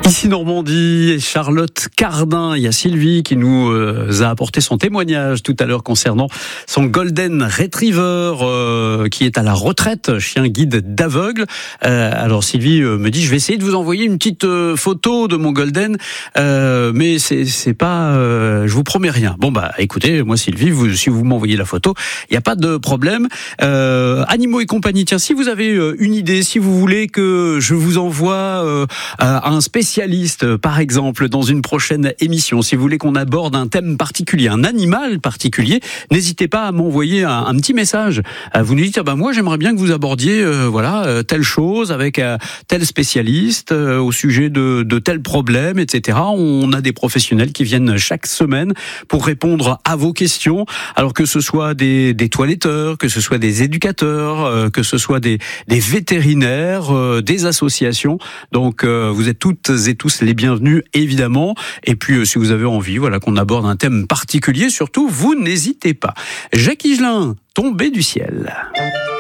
Ici Normandie et Charlotte Cardin, il y a Sylvie qui nous a apporté son témoignage tout à l'heure concernant son Golden Retriever qui est à la retraite, chien guide d'aveugle. Alors Sylvie me dit, je vais essayer de vous envoyer une petite photo de mon Golden, mais c'est pas, je vous promets rien. Bon bah écoutez, moi Sylvie, si vous m'envoyez la photo, il n'y a pas de problème. Animaux et compagnie, tiens, si vous avez une idée, si vous voulez que je vous envoie un spécialiste, par exemple, dans une prochaine émission, si vous voulez qu'on aborde un thème particulier, un animal particulier, n'hésitez pas à m'envoyer un petit message. Vous nous dites, moi j'aimerais bien que vous abordiez telle chose avec tel spécialiste au sujet de tel problème, etc. On a des professionnels qui viennent chaque semaine pour répondre à vos questions, alors que ce soit des toiletteurs, que ce soit des éducateurs, que ce soit des vétérinaires, des associations. Donc vous êtes toutes et tous les bienvenus, évidemment. Et puis, si vous avez envie, qu'on aborde un thème particulier, surtout, vous n'hésitez pas. Jacques Higelin, Tombé du ciel.